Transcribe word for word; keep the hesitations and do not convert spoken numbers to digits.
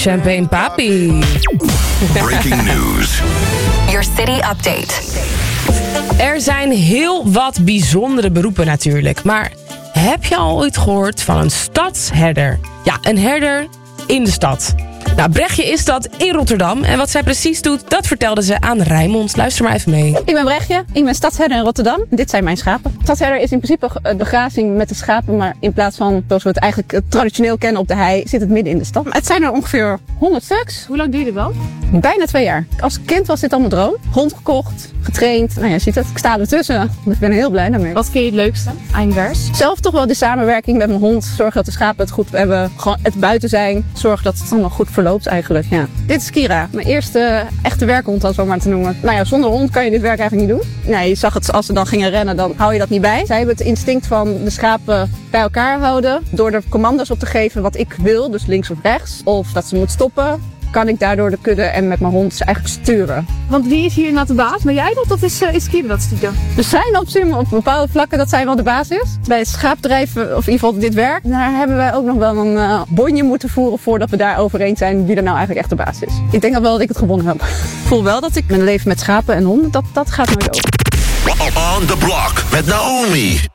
Champagne Papi. Breaking news. Your city update. Er zijn heel wat bijzondere beroepen natuurlijk. Maar heb je al ooit gehoord van een stadsherder? Ja, een herder in de stad. Nou, Brechtje is dat in Rotterdam. En wat zij precies doet, dat vertelde ze aan Rijnmond. Luister maar even mee. Ik ben Brechtje, ik ben stadsherder in Rotterdam. Dit zijn mijn schapen. Stadsherder is in principe de grazing met de schapen, maar in plaats van zoals we het eigenlijk traditioneel kennen op de hei, zit het midden in de stad. Het zijn er ongeveer honderd stuks. Hoe lang duurde het wel? Bijna twee jaar. Als kind was dit al mijn droom. Hond gekocht, getraind. Nou ja, je ziet het. Ik sta ertussen. Ik ben heel blij daarmee. Wat vind je het leukste aan je werk? Zelf toch wel de samenwerking met mijn hond. Zorgen dat de schapen het goed hebben. Gewoon het buiten zijn. Zorgen dat het allemaal goed verloopt eigenlijk. Ja. Dit is Kira. Mijn eerste echte werkhond, als zo maar te noemen. Nou ja, zonder hond kan je dit werk eigenlijk niet doen. Nee, je zag het als ze dan gingen rennen, dan hou je dat niet bij. Zij hebben het instinct van de schapen bij elkaar houden. Door er commando's op te geven wat ik wil. Dus links of rechts. Of dat ze moet stoppen. Kan ik daardoor de kudde en met mijn hond eigenlijk sturen. Want wie is hier nou de baas? Ben jij dat? Dat is, uh, is Kira dat stiekem? Er zijn op, op bepaalde vlakken dat zij wel de baas is. Bij het schaapdrijven, of in ieder geval dit werk, daar hebben wij ook nog wel een uh, bonje moeten voeren voordat we daar over eens zijn wie er nou eigenlijk echt de baas is. Ik denk al wel dat ik het gewonnen heb. Ik voel wel dat ik mijn leven met schapen en honden, dat, dat gaat nooit over. On the block met Naomi.